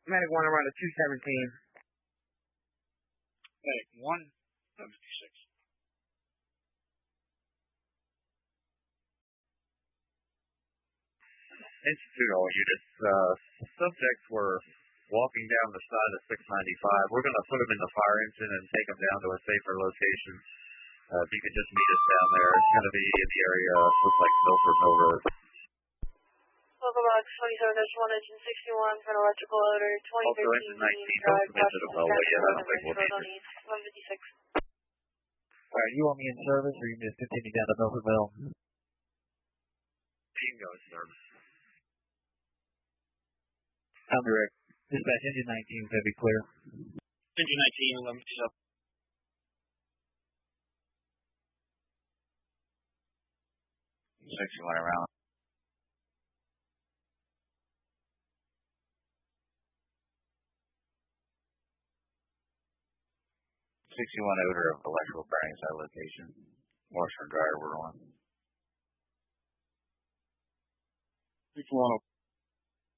Medic 1 around a 217. Medic 1, 756. Institute all units. Subjects were walking down the side of 695. We're going to put them in the fire engine and take them down to a safer location. If you could just meet us down there. It's going to be in the area, looks like Milford Mill Road. Local box 27-1, engine 61 for an electrical odor, 2013 engine 19, don't commit to the Melway yet. I don't think we'll need it. 156. Alright, you want me in service or you can just continue down to Milford Mill? Team goes service. I'm direct. Dispatch engine 19 is going to be clear. Engine 19, 1157. 61 around. 61 odor of electrical burning site location. Washer and dryer were on. 61